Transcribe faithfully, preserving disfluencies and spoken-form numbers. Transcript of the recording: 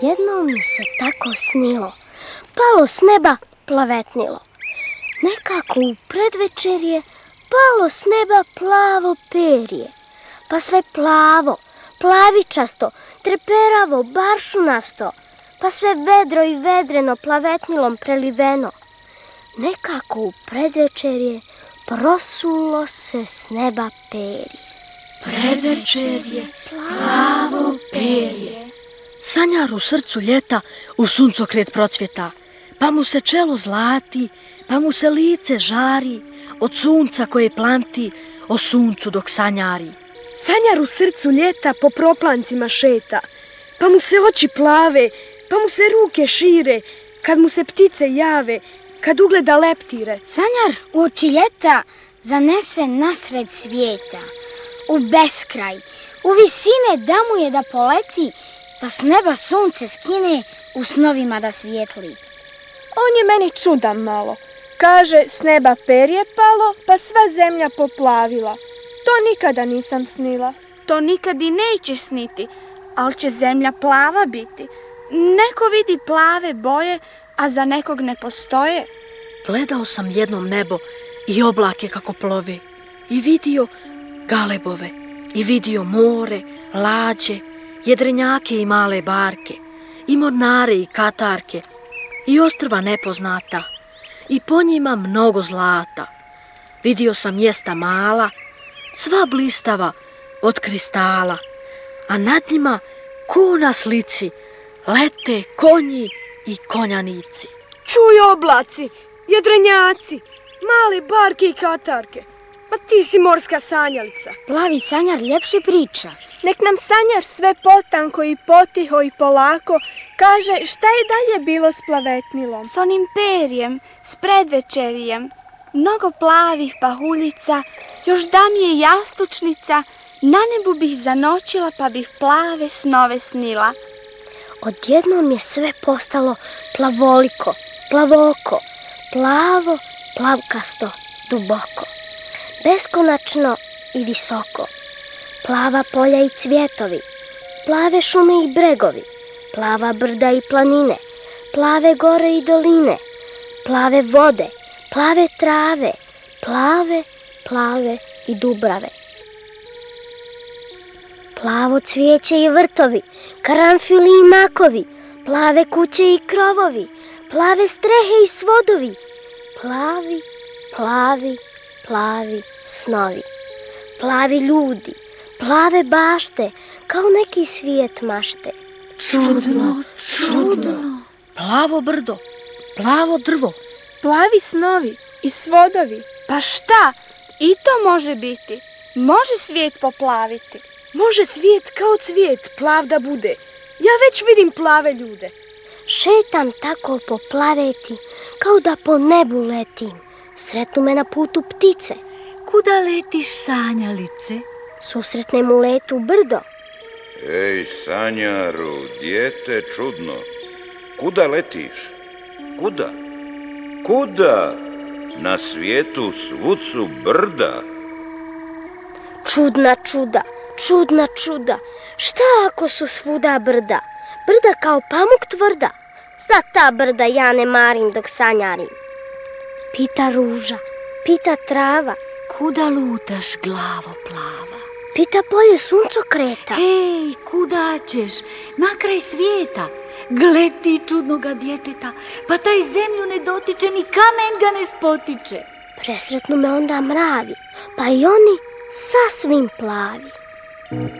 Jednom mi se tako snilo, palo s neba plavetnilo. Nekako u predvečerje palo s neba plavo perje, pa sve plavo, plavičasto, treperavo, baršunasto, pa sve vedro i vedreno plavetnilom preliveno. Nekako u predvečerje prosulo se s neba perje. Predvečerje, plavo perje. Sanjar u srcu ljeta u suncokret procvjeta, pa mu se čelo zlati, pa mu se lice žari, od sunca koje planti, o suncu dok sanjari. Sanjar u srcu ljeta po proplancima šeta, pa mu se oči plave, pa mu se ruke šire, kad mu se ptice jave, kad ugleda leptire. Sanjar u oči ljeta zanese nasred svijeta, u beskraj, u visine da mu je da poleti, pa s neba sunce skine u snovima da svijetli. On je meni čudan malo. Kaže, s neba perje palo, pa sva zemlja poplavila. To nikada nisam snila. To nikad i nećeš sniti, ali će zemlja plava biti. Neko vidi plave boje, a za nekog ne postoje. Gledao sam jednom nebo i oblake kako plove, i vidio galebove, i vidio more, lađe, jedrenjake i male barke, i mornare i katarke, i ostrva nepoznata, i po njima mnogo zlata. Vidio sam mjesta mala, sva blistava od kristala, a nad njima, ko na slici, lete konji i konjanici. Čuj oblaci, jedrenjaci, male barke i katarke, pa ti si morska sanjalica. Plavi sanjar ljepše priča. Nek nam sanjar sve potanko i potiho i polako kaže šta je dalje bilo s plavetnilom. S onim perjem, s predvečerijem, mnogo plavih pahuljica, još da mi je jastučnica, na nebu bih zanoćila pa bih plave snove snila. Odjednom je sve postalo plavoliko, plavoko, plavo, plavkasto, duboko, beskonačno i visoko. Plava polja i cvjetovi, plave šume i bregovi, plava brda i planine, plave gore i doline, plave vode, plave trave, plave, plave i dubrave. Plavo cvijeće i vrtovi, karanfili i makovi, plave kuće i krovovi, plave strehe i svodovi, plavi, plavi, plavi snovi, plavi ljudi, plave bašte, kao neki svijet mašte. Čudno, čudno. Plavo brdo, plavo drvo. Plavi snovi i svodovi. Pa šta? I to može biti. Može svijet poplaviti. Može svijet kao cvijet plav da bude. Ja već vidim plave ljude. Šetam tako po plaveti, kao da po nebu letim. Sretnu me na putu ptice. Kuda letiš, sanjalice? Susretnem u letu brdo. Ej, sanjaru, dijete čudno, kuda letiš? Kuda? Kuda? Na svijetu svud su brda. Čudna čuda, čudna čuda, šta ako su svuda brda? Brda kao pamuk tvrda, za ta brda ja ne marim dok sanjarim. Pita ruža, pita trava, kuda lutaš, glavo plava? Pita polje suncokreta. Hej, kuda ćeš? Na kraj svijeta. Gled ti čudnoga djeteta, pa taj zemlju ne dotiče, ni kamen ga ne spotiče. Presretnu me onda mravi, pa i oni sasvim plavi.